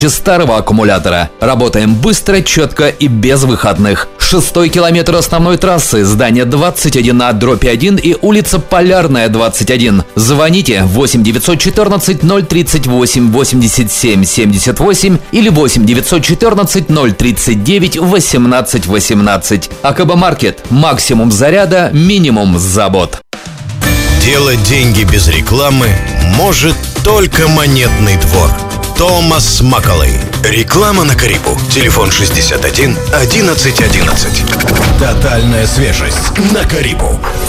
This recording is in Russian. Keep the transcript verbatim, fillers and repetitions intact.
старого аккумулятора. Работаем быстро, четко и без выходных. Шестой километр основной трассы, здание двадцать один А дробь один и улица Полярная, двадцать один. Звоните восемь девятьсот четырнадцать ноль тридцать восемь восемьдесят семь семьдесят восемь или восемь девятьсот четырнадцать ноль тридцать девять восемнадцать восемнадцать. АКБ Маркет. Максимум заряда, минимум забот. Делать деньги без рекламы может только Монетный двор. Томас Макколей. Реклама на Карибу. Телефон шестьдесят один одиннадцать одиннадцать. Тотальная свежесть на Карибу.